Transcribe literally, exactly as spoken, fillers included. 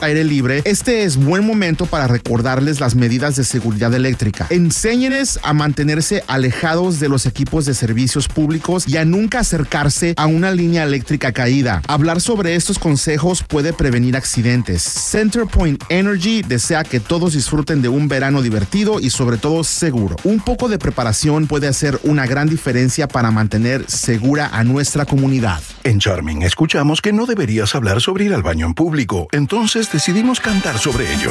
aire libre, este es buen momento para recordarles las medidas de seguridad eléctrica. Enséñenles a mantenerse alejados de los equipos de servicios públicos y a nunca acercarse a una línea eléctrica caída. Hablar sobre estos consejos puede prevenir accidentes. CenterPoint Energy desea que todos disfruten de un verano divertido y sobre todo seguro. Un poco de preparación puede hacer una gran diferencia para mantener segura a nuestra comunidad. En Charming escuchamos que no deberías hablar sobre ir al baño en público, entonces decidimos cantar sobre ello.